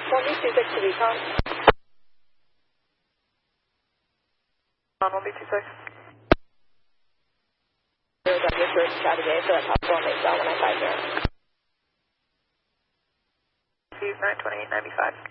1B26 to recon. On 1B26. W first Saturday for that top 4 make 1950. Steve 92895.